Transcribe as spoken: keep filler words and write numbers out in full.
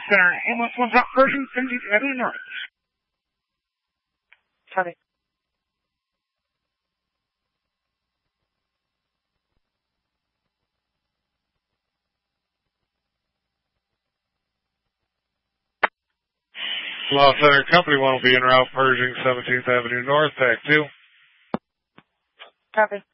Center, ambulance one's out Pershing, seventeenth Avenue North. Copy. Law Center Company one will be en route Pershing, seventeenth Avenue North, Tech two. Copy.